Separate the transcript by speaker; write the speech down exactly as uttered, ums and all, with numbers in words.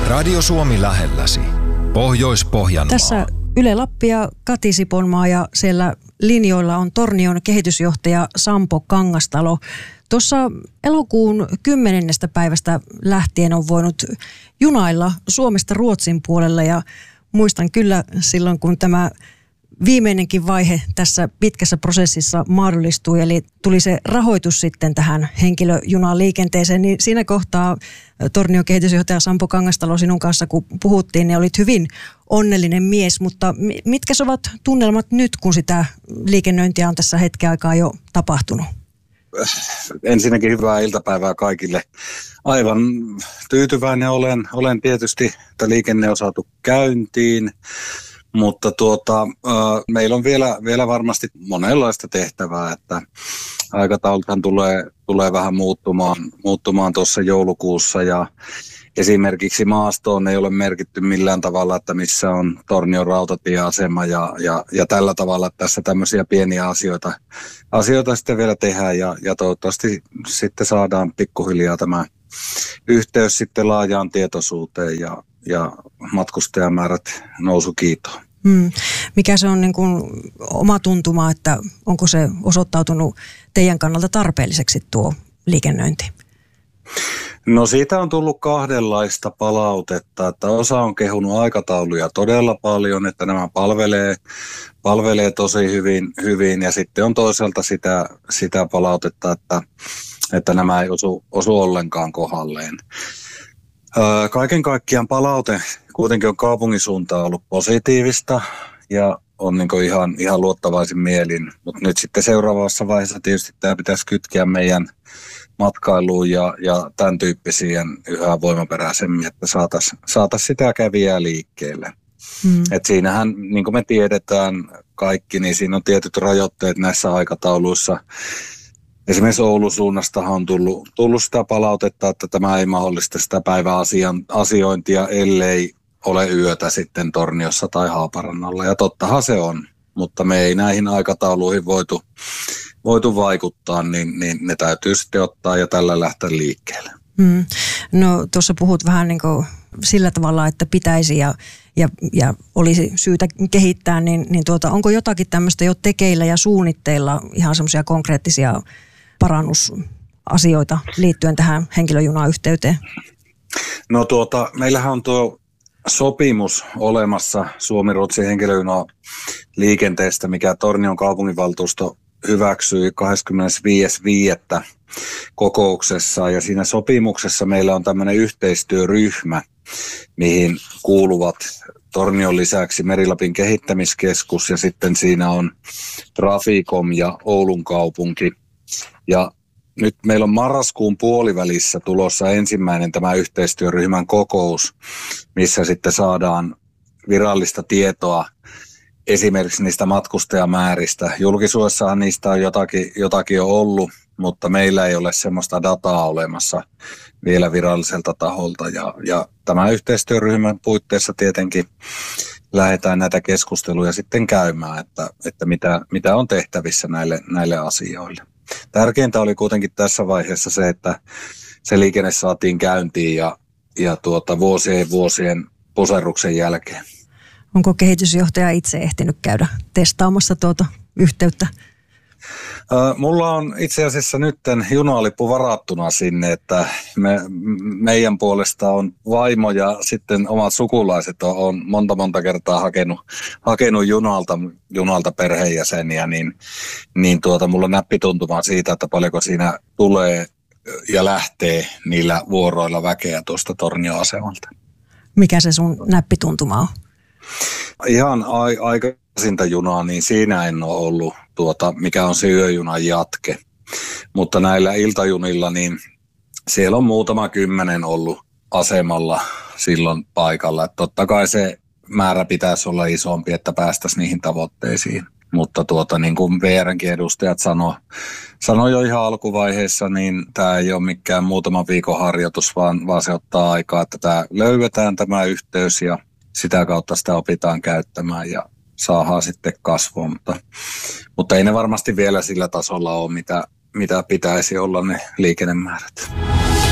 Speaker 1: Radio Suomi lähelläsi. Pohjois-Pohjanmaa.
Speaker 2: Tässä Yle Lappi ja Kati Siponmaa ja siellä linjoilla on Tornion kehitysjohtaja Sampo Kangastalo. Tuossa elokuun kymmenennestä päivästä lähtien on voinut junailla Suomesta Ruotsin puolella ja muistan kyllä silloin, kun tämä viimeinenkin vaihe tässä pitkässä prosessissa mahdollistui, eli tuli se rahoitus sitten tähän henkilöjunaliikenteeseen, niin siinä kohtaa Tornion kehitysjohtaja Sampo Kangastalo sinun kanssa, kun puhuttiin, niin olit hyvin onnellinen mies, mutta mitkä ovat tunnelmat nyt, kun sitä liikennöintiä on tässä hetken aikaa jo tapahtunut?
Speaker 3: Ensinnäkin hyvää iltapäivää kaikille. Aivan tyytyväinen olen, olen tietysti, että liikenne on saatu käyntiin. Mutta tuota, äh, meillä on vielä, vielä varmasti monenlaista tehtävää, että aikatauluthan tulee, tulee vähän muuttumaan, muuttumaan tuossa joulukuussa ja esimerkiksi maastoon ei ole merkitty millään tavalla, että missä on Tornion rautatieasema ja, ja, ja tällä tavalla, että tässä tämmöisiä pieniä asioita, asioita sitten vielä tehdään ja, ja toivottavasti sitten saadaan pikkuhiljaa tämä yhteys sitten laajaan tietoisuuteen ja ja matkustajamäärät nousu kiitoon.
Speaker 2: Hmm. Mikä se on niin kuin oma tuntuma, että onko se osoittautunut teidän kannalta tarpeelliseksi tuo liikennöinti?
Speaker 3: No siitä on tullut kahdenlaista palautetta, että osa on kehunut aikatauluja todella paljon, että nämä palvelee, palvelee tosi hyvin, hyvin ja sitten on toisaalta sitä, sitä palautetta, että, että nämä ei osu, osu ollenkaan kohdalleen. Kaiken kaikkiaan palaute kuitenkin on kaupungin suuntaan ollut positiivista ja on niin kuin ihan, ihan luottavaisin mielin. Mutta nyt sitten seuraavassa vaiheessa tietysti tämä pitäisi kytkeä meidän matkailuun ja, ja tämän tyyppisiin yhä voimaperäisemmin, että saataisiin saatais sitä kävijää liikkeelle. Hmm. Et siinähän, niin kuin me tiedetään kaikki, niin siinä on tietyt rajoitteet näissä aikatauluissa. Esimerkiksi Oulun suunnastahan on tullut, tullut sitä palautetta, että tämä ei mahdollista sitä päiväasiointia, ellei ole yötä sitten Torniossa tai Haaparannalla. Ja tottahan se on, mutta me ei näihin aikatauluihin voitu, voitu vaikuttaa, niin, niin ne täytyy sitten ottaa ja tällä lähteä liikkeelle.
Speaker 2: Hmm. No tuossa puhut vähän niin kuin sillä tavalla, että pitäisi ja, ja, ja olisi syytä kehittää, niin, niin tuota, onko jotakin tämmöistä jo tekeillä ja suunnitteilla ihan semmoisia konkreettisia parannusasioita liittyen tähän henkilöjunayhteyteen? No
Speaker 3: tuota, meillähän on tuo sopimus olemassa Suomi-Ruotsin henkilöjunaliikenteestä, mikä Tornion kaupunginvaltuusto hyväksyi kahdeskymmenesviides viidettä kokouksessa. Ja siinä sopimuksessa meillä on tämmöinen yhteistyöryhmä, mihin kuuluvat Tornion lisäksi Meri-Lapin kehittämiskeskus ja sitten siinä on Traficom ja Oulun kaupunki. Ja nyt meillä on marraskuun puolivälissä tulossa ensimmäinen tämä yhteistyöryhmän kokous, missä sitten saadaan virallista tietoa esimerkiksi niistä matkustajamääristä. Julkisuudessahan niistä on jotakin, jotakin jo ollut, mutta meillä ei ole semmoista dataa olemassa vielä viralliselta taholta. Ja, ja tämä yhteistyöryhmän puitteissa tietenkin lähdetään näitä keskusteluja sitten käymään, että, että mitä, mitä on tehtävissä näille, näille asioille. Tärkeintä oli kuitenkin tässä vaiheessa se, että se liikenne saatiin käyntiin ja, ja tuota, vuosien vuosien puserruksen jälkeen.
Speaker 2: Onko kehitysjohtaja itse ehtinyt käydä testaamassa tuota yhteyttä?
Speaker 3: Mulla on itse asiassa nyt junalippu varattuna sinne, että me, meidän puolesta on vaimo ja sitten omat sukulaiset on, on monta monta kertaa hakenut, hakenut junalta, junalta perheenjäseniä, niin, niin tuota, mulla on näppituntuma siitä, että paljonko siinä tulee ja lähtee niillä vuoroilla väkeä tuosta Tornio-asemalta.
Speaker 2: Mikä se sun näppituntuma on?
Speaker 3: Ihan a- aikaisinta junaa, niin siinä en ole ollut, tuota, mikä on se yöjunan jatke. Mutta näillä iltajunilla, niin siellä on muutama kymmenen ollut asemalla silloin paikalla. Että totta kai se määrä pitäisi olla isompi, että päästäisiin niihin tavoitteisiin. Mutta tuota, niin kuin V R:nkin edustajat sanoi sano jo ihan alkuvaiheessa, niin tämä ei ole mikään muutaman viikon harjoitus, vaan, vaan se ottaa aikaa, että tämä löydetään tämä yhteys ja sitä kautta sitä opitaan käyttämään ja saadaan sitten kasvua, mutta, mutta ei ne varmasti vielä sillä tasolla ole, mitä, mitä pitäisi olla ne liikennemäärät.